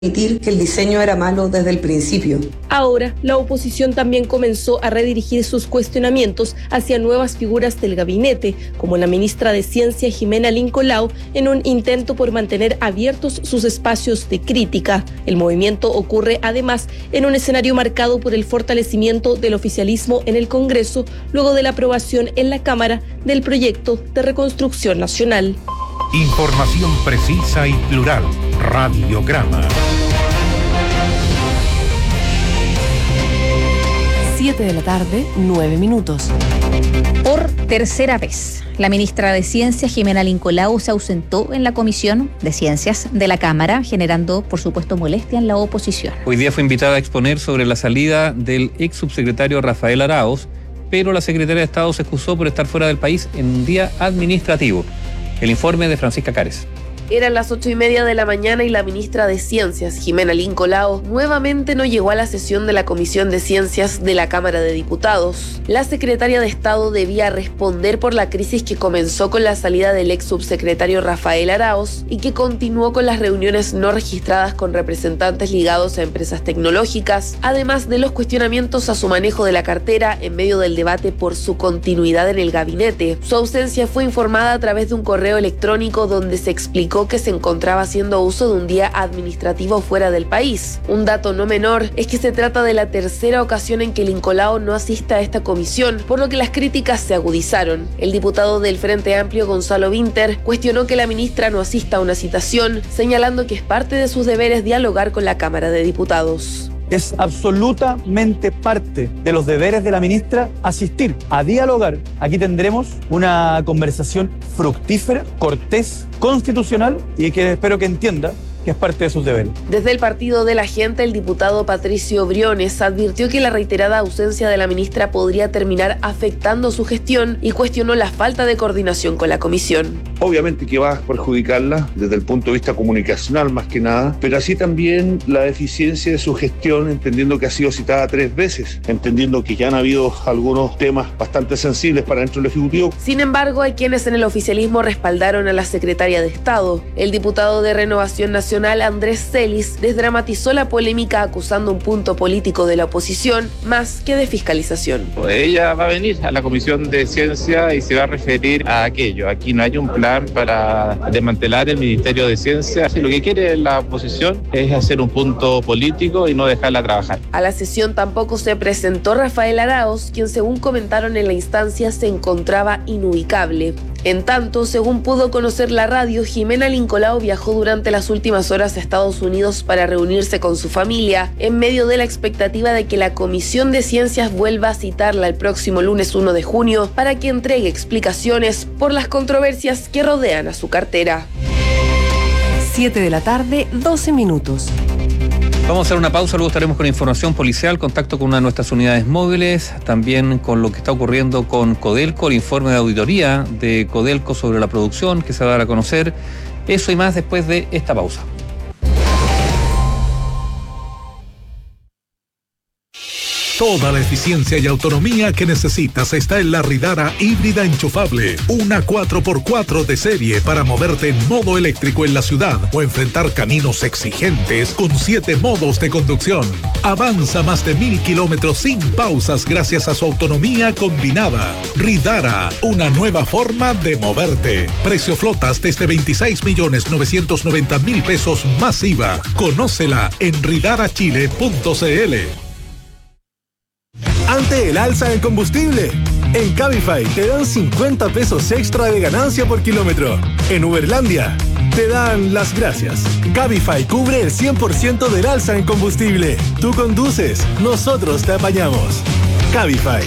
admitir que el diseño era malo desde el principio. Ahora, la oposición también comenzó a redirigir sus cuestionamientos hacia nuevas figuras del gabinete, como la ministra de Ciencia Ximena Lincolao, en un intento por mantener abiertos sus espacios de crítica. El movimiento ocurre además en un escenario marcado por el fortalecimiento del oficialismo en el Congreso, luego de la aprobación en la Cámara del proyecto de reconstrucción nacional. Información precisa y plural. Radiograma. 7 de la tarde, 9 minutos. Por tercera vez, la ministra de Ciencia, Ximena Lincolao, se ausentó en la Comisión de Ciencias de la Cámara, generando, por supuesto, molestia en la oposición. Hoy día fue invitada a exponer sobre la salida del ex subsecretario Rafael Arauz, pero la secretaria de Estado se excusó por estar fuera del país en un día administrativo. El informe de Francisca Cárez. Eran las 8:30 de la mañana y la ministra de Ciencias, Ximena Lincolao, nuevamente no llegó a la sesión de la Comisión de Ciencias de la Cámara de Diputados. La secretaria de Estado debía responder por la crisis que comenzó con la salida del ex subsecretario Rafael Arauz y que continuó con las reuniones no registradas con representantes ligados a empresas tecnológicas, además de los cuestionamientos a su manejo de la cartera en medio del debate por su continuidad en el gabinete. Su ausencia fue informada a través de un correo electrónico donde se explicó que se encontraba haciendo uso de un día administrativo fuera del país. Un dato no menor es que se trata de la tercera ocasión en que Lincolao no asista a esta comisión, por lo que las críticas se agudizaron. El diputado del Frente Amplio, Gonzalo Vinter, cuestionó que la ministra no asista a una citación, señalando que es parte de sus deberes dialogar con la Cámara de Diputados. Es absolutamente parte de los deberes de la ministra asistir a dialogar. Aquí tendremos una conversación fructífera, cortés, constitucional y que espero que entienda que es parte de sus deberes. Desde el Partido de la Gente, el diputado Patricio Briones advirtió que la reiterada ausencia de la ministra podría terminar afectando su gestión y cuestionó la falta de coordinación con la comisión. Obviamente que va a perjudicarla desde el punto de vista comunicacional más que nada, pero así también la deficiencia de su gestión, entendiendo que ha sido citada 3 veces, entendiendo que ya han habido algunos temas bastante sensibles para dentro del Ejecutivo. Sin embargo, hay quienes en el oficialismo respaldaron a la secretaria de Estado. El diputado de Renovación Nacional, Andrés Celis, desdramatizó la polémica acusando un punto político de la oposición más que de fiscalización. Ella va a venir a la Comisión de Ciencia y se va a referir a aquello. Aquí no hay un plan para desmantelar el Ministerio de Ciencia. Lo que quiere la oposición es hacer un punto político y no dejarla trabajar. A la sesión tampoco se presentó Rafael Arauz, quien según comentaron en la instancia se encontraba inubicable. En tanto, según pudo conocer la radio, Ximena Lincolao viajó durante las últimas horas a Estados Unidos para reunirse con su familia, en medio de la expectativa de que la Comisión de Ciencias vuelva a citarla el próximo lunes 1 de junio para que entregue explicaciones por las controversias que rodean a su cartera. 7 de la tarde, 12 minutos. Vamos a hacer una pausa, luego estaremos con información policial, contacto con una de nuestras unidades móviles, también con lo que está ocurriendo con Codelco, el informe de auditoría de Codelco sobre la producción que se va a dar a conocer. Eso y más después de esta pausa. Toda la eficiencia y autonomía que necesitas está en la Ridara híbrida enchufable. Una 4x4 de serie para moverte en modo eléctrico en la ciudad o enfrentar caminos exigentes con 7 modos de conducción. Avanza más de 1000 kilómetros sin pausas gracias a su autonomía combinada. Ridara, una nueva forma de moverte. Precio flotas desde 26.990.000 pesos más IVA. Conócela en ridarachile.cl. Ante el alza en combustible, en Cabify te dan 50 pesos extra de ganancia por kilómetro. En Uberlandia te dan las gracias. Cabify cubre el 100% del alza en combustible. Tú conduces, nosotros te apañamos. Cabify.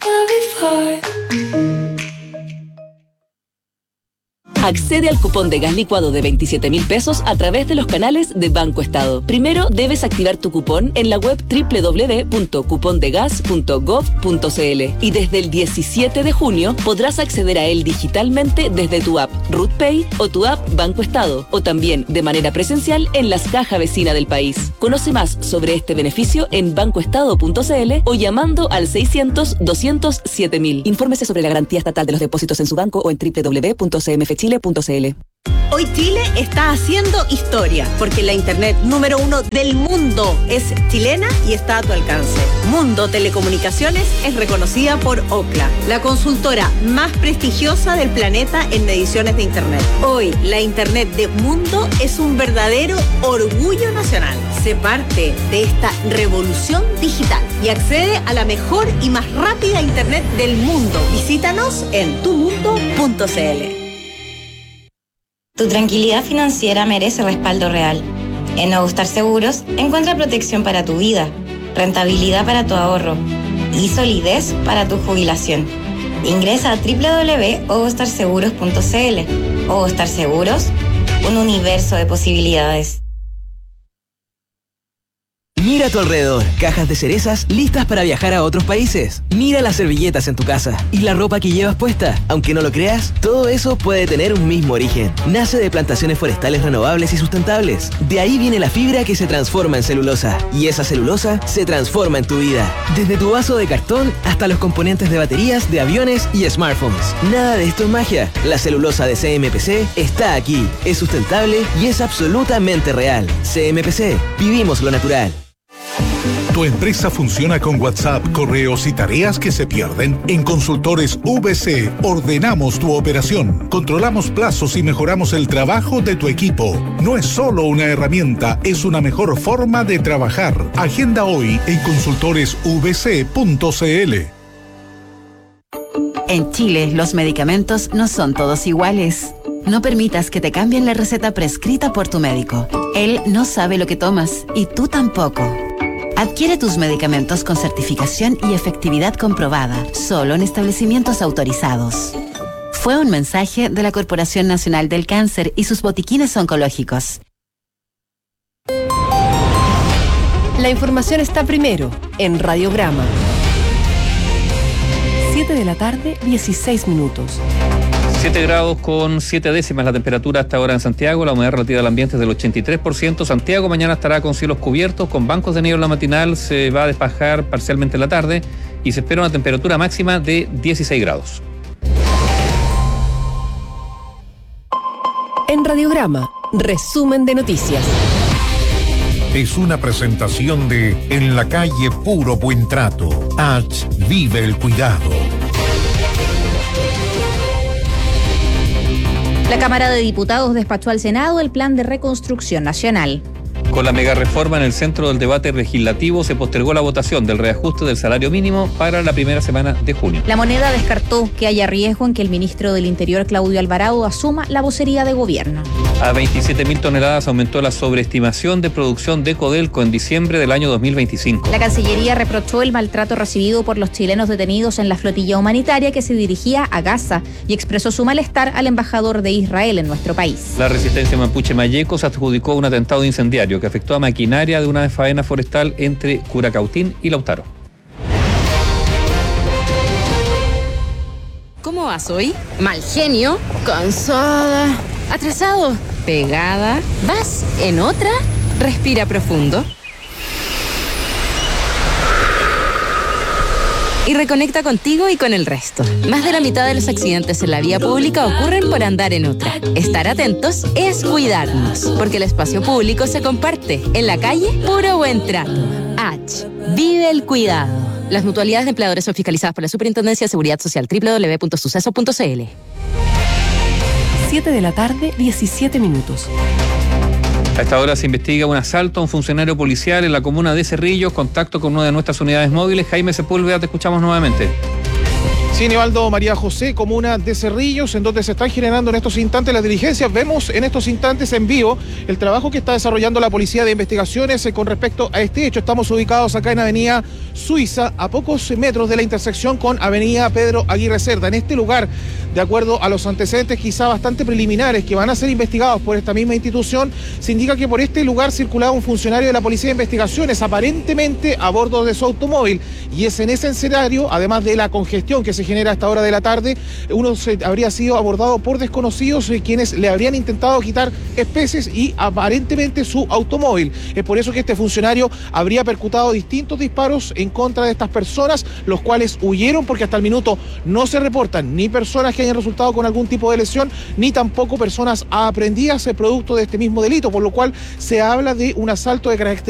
Accede al cupón de gas licuado de 27.000 pesos a través de los canales de Banco Estado. Primero debes activar tu cupón en la web www.cupondegas.gov.cl y desde el 17 de junio podrás acceder a él digitalmente desde tu app RutPay o tu app Banco Estado o también de manera presencial en las cajas vecinas del país. Conoce más sobre este beneficio en bancoestado.cl o llamando al 600-200-7000. Infórmese sobre la garantía estatal de los depósitos en su banco o en www.cmfchile.cl. www.chile.cl. Hoy Chile está haciendo historia, porque la internet número 1 del mundo es chilena y está a tu alcance. Mundo Telecomunicaciones es reconocida por Ookla, la consultora más prestigiosa del planeta en mediciones de internet. Hoy, la internet de Mundo es un verdadero orgullo nacional. Sé parte de esta revolución digital y accede a la mejor y más rápida internet del mundo. Visítanos en tumundo.cl. Tu tranquilidad financiera merece respaldo real. En Ogostar Seguros encuentra protección para tu vida, rentabilidad para tu ahorro y solidez para tu jubilación. Ingresa a www.ogostarseguros.cl. Ogostar Seguros, un universo de posibilidades. Mira a tu alrededor, cajas de cerezas listas para viajar a otros países. Mira las servilletas en tu casa y la ropa que llevas puesta. Aunque no lo creas, todo eso puede tener un mismo origen. Nace de plantaciones forestales renovables y sustentables. De ahí viene la fibra que se transforma en celulosa. Y esa celulosa se transforma en tu vida. Desde tu vaso de cartón hasta los componentes de baterías, de aviones y smartphones. Nada de esto es magia. La celulosa de CMPC está aquí. Es sustentable y es absolutamente real. CMPC. Vivimos lo natural. ¿Tu empresa funciona con WhatsApp, correos y tareas que se pierden? En Consultores VC ordenamos tu operación, controlamos plazos y mejoramos el trabajo de tu equipo. No es solo una herramienta, es una mejor forma de trabajar. Agenda hoy en consultoresvc.cl. En Chile, los medicamentos no son todos iguales. No permitas que te cambien la receta prescrita por tu médico. Él no sabe lo que tomas y tú tampoco. Adquiere tus medicamentos con certificación y efectividad comprobada, solo en establecimientos autorizados. Fue un mensaje de la Corporación Nacional del Cáncer y sus botiquines oncológicos. La información está primero en Radiograma. 7 de la tarde, 16 minutos. 7 grados con 7 décimas la temperatura hasta ahora en Santiago, la humedad relativa del ambiente es del 83%. Santiago mañana estará con cielos cubiertos, con bancos de niebla matinal, se va a despejar parcialmente en la tarde y se espera una temperatura máxima de 16 grados. En Radiograma, resumen de noticias. Es una presentación de En la calle Puro Buen Trato. H. Vive el cuidado. La Cámara de Diputados despachó al Senado el Plan de Reconstrucción Nacional. Con la megareforma en el centro del debate legislativo se postergó la votación del reajuste del salario mínimo para la primera semana de junio. La Moneda descartó que haya riesgo en que el ministro del Interior, Claudio Alvarado, asuma la vocería de gobierno. A 27.000 toneladas aumentó la sobreestimación de producción de Codelco en diciembre del año 2025. La Cancillería reprochó el maltrato recibido por los chilenos detenidos en la flotilla humanitaria que se dirigía a Gaza y expresó su malestar al embajador de Israel en nuestro país. La resistencia mapuche Mayecos adjudicó un atentado incendiario que afectó a maquinaria de una faena forestal entre Curacautín y Lautaro. ¿Cómo vas hoy? Mal genio, cansada, atrasado, pegada. ¿Vas en otra? Respira profundo. Y reconecta contigo y con el resto. Más de la mitad de los accidentes en la vía pública ocurren por andar en otra. Estar atentos es cuidarnos, porque el espacio público se comparte. En la calle, puro buen trato. H. Vive el cuidado. Las mutualidades de empleadores son fiscalizadas por la Superintendencia de Seguridad Social. www.suceso.cl. 7 de la tarde, 17 minutos. A esta hora se investiga un asalto a un funcionario policial en la comuna de Cerrillos, contacto con una de nuestras unidades móviles. Jaime Sepúlveda, te escuchamos nuevamente. Sí, Nivaldo, María José, comuna de Cerrillos, en donde se están generando en estos instantes las diligencias. Vemos en estos instantes en vivo el trabajo que está desarrollando la Policía de Investigaciones con respecto a este hecho. Estamos ubicados acá en Avenida Suiza, a pocos metros de la intersección con Avenida Pedro Aguirre Cerda. En este lugar, de acuerdo a los antecedentes quizá bastante preliminares que van a ser investigados por esta misma institución, se indica que por este lugar circulaba un funcionario de la Policía de Investigaciones, aparentemente a bordo de su automóvil. Y es en ese escenario, además de la congestión que se genera a esta hora de la tarde. Uno habría sido abordado por desconocidos quienes le habrían intentado quitar especies y aparentemente su automóvil. Es por eso que este funcionario habría percutado distintos disparos en contra de estas personas, los cuales huyeron porque hasta el minuto no se reportan ni personas que hayan resultado con algún tipo de lesión, ni tampoco personas aprehendidas producto de este mismo delito, por lo cual se habla de un asalto de características